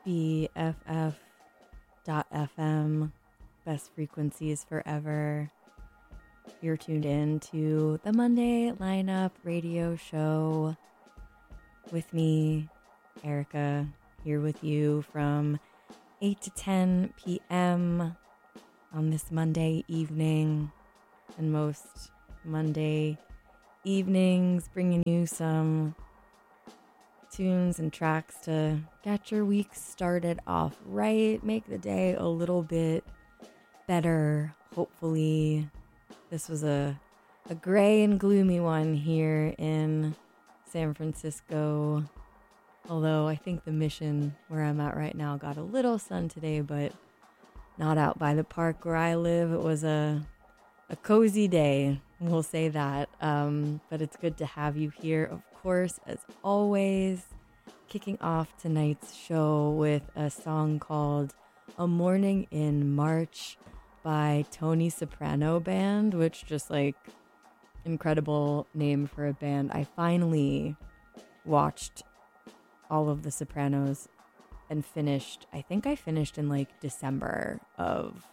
BFF.FM, best frequencies forever. You're tuned in to the Monday Lineup Radio Show with me, Erica, here with you from 8 to 10 p.m. on this Monday evening, and most Monday evenings bringing you some tunes and tracks to get your week started off right, make the day a little bit better, hopefully. This was a gray and gloomy one here in San Francisco, although I think the Mission where I'm at right now got a little sun today, but not out by the park where I live. It was a cozy day, we'll say that, but it's good to have you here, of course, as always. Kicking off tonight's show with a song called A Morning in March by Tony Soprano Band, which just like incredible name for a band. I finally watched all of The Sopranos and finished, I think I finished in like December of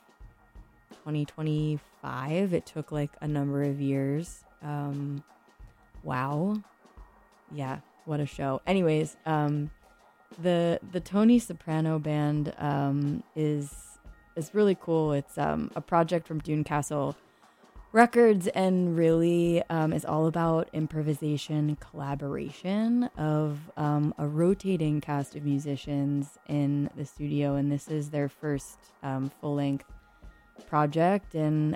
2025. It took like a number of years. Wow. Yeah, what a show. Anyways, the Tony Soprano Band is really cool. It's a project from Dune Castle Records, and really is all about improvisation, collaboration of a rotating cast of musicians in the studio, and this is their first full-length project, and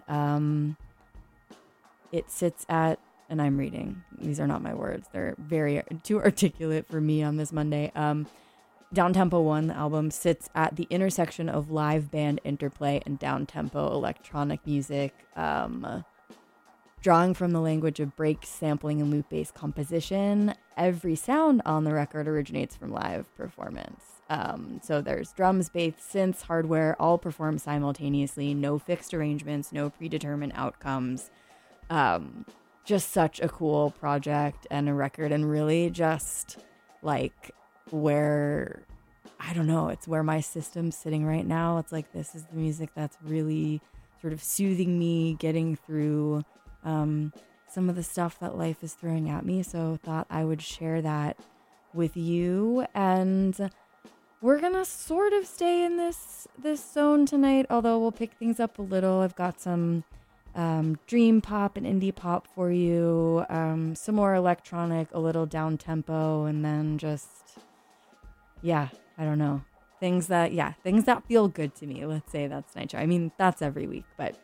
it sits at, and I'm reading, these are not my words, they're very too articulate for me on this Monday. Downtempo 1, the album, sits at the intersection of live band interplay and downtempo electronic music, drawing from the language of break, sampling, and loop-based composition. Every sound on the record originates from live performance. So there's drums, bass, synths, hardware, all performed simultaneously, no fixed arrangements, no predetermined outcomes. Just such a cool project and a record, and really just like where, I don't know, it's where my system's sitting right now. It's like, this is the music that's really sort of soothing me, getting through some of the stuff that life is throwing at me. So thought I would share that with you. And we're gonna sort of stay in this zone tonight, although we'll pick things up a little. I've got some dream pop and indie pop for you, some more electronic, a little down tempo, and then just, yeah, I don't know, things that feel good to me. Let's say that's tonight's show. I mean, that's every week, but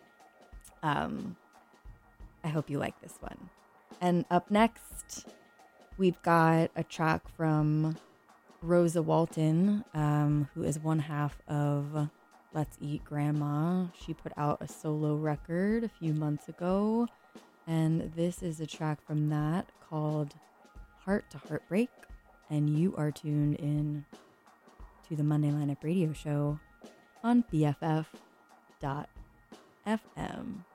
I hope you like this one. And up next, we've got a track from Rosa Walton, who is one half of Let's Eat Grandma. She put out a solo record a few months ago, and this is a track from that called Heart to Heartbreak, and you are tuned in to the Monday Lineup Radio Show on BFF.FM.